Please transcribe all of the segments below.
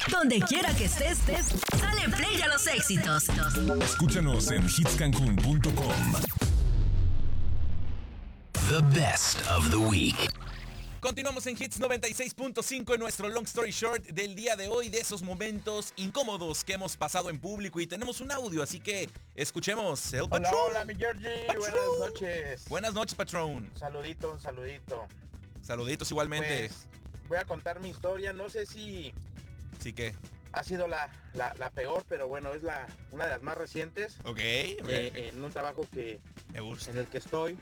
Donde quiera que estés, dale play a los éxitos. Escúchanos en hitscancun.com. The best of the week. Continuamos en Hits 96.5 en nuestro Long Story Short del día de hoy, de esos momentos incómodos que hemos pasado en público, y tenemos un audio, así que escuchemos el Patrón. Hola, mi Georgie, buenas noches. Buenas noches, Patrón. Un saludito. Saluditos igualmente. Pues, voy a contar mi historia, no sé si Sí que. ha sido la peor, pero bueno, es una de las más recientes. Ok. En un trabajo Me gusta. en el que estoy.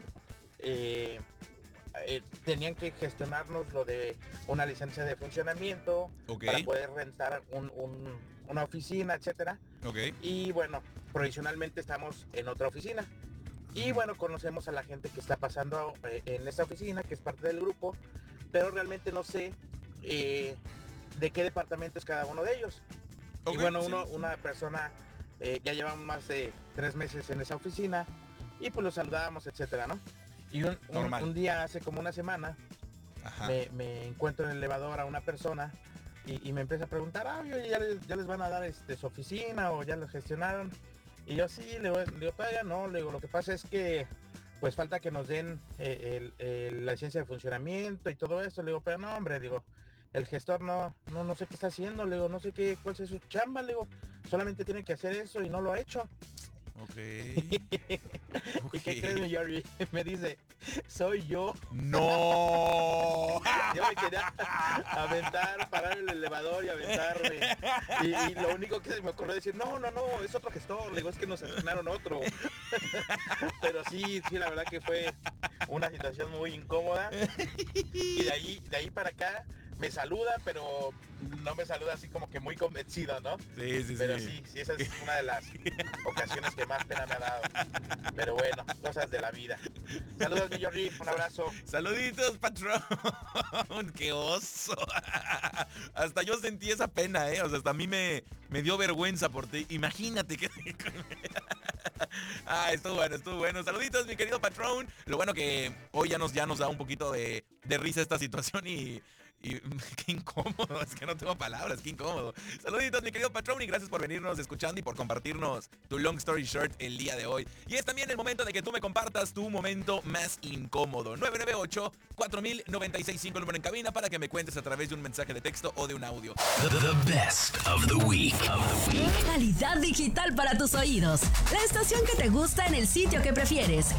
Tenían que gestionarnos lo de una licencia de funcionamiento, Ok. para poder rentar una oficina, etcétera. Ok. Y bueno, provisionalmente estamos en otra oficina. Y bueno, conocemos a la gente que está pasando en esta oficina, que es parte del grupo, pero realmente no sé de qué departamento es cada uno de ellos. Ok, Y bueno, sí. una persona, ya llevamos más de 3 meses en esa oficina, y pues lo saludábamos, etcétera, ¿no? Y Normal. un día, hace como una semana, Ajá. me encuentro en el elevador a una persona y me empieza a preguntar, oye, ya les van a dar su oficina o ya lo gestionaron. Y yo sí, le digo, todavía no, le digo, lo que pasa es que pues falta que nos den la licencia de funcionamiento y todo eso. Le digo, pero no, hombre, digo, el gestor no sé qué está haciendo, le digo, no sé cuál es su chamba, le digo, solamente tiene que hacer eso y no lo ha hecho. Ok. ¿Y qué crees, mi Georgie? Me dice, soy yo. ¡No! Yo me quería aventar, parar el elevador y aventarme. Y lo único que se me ocurrió decir, no, es otro gestor. Le digo, es que nos asignaron otro. Pero sí, la verdad que fue una situación muy incómoda. Y de ahí para acá me saluda, pero no me saluda así como que muy convencido, ¿no? Sí. Pero sí, esa es una de las ocasiones que más pena me ha dado. Pero bueno, cosas de la vida. Saludos, mi Georgie, un abrazo. Saluditos, Patrón. ¡Qué oso! Hasta yo sentí esa pena, O sea, hasta a mí me dio vergüenza por ti. Imagínate que... estuvo bueno. Saluditos, mi querido Patrón. Lo bueno que hoy ya nos da un poquito de risa esta situación y qué incómodo, es que no tengo palabras, qué incómodo. Saluditos, mi querido Patrón, y gracias por venirnos escuchando y por compartirnos tu Long Story Short el día de hoy. Y es también el momento de que tú me compartas tu momento más incómodo. 998-4000-965, número en cabina, para que me cuentes a través de un mensaje de texto o de un audio. The best of the week. Calidad digital para tus oídos. La estación que te gusta en el sitio que prefieres.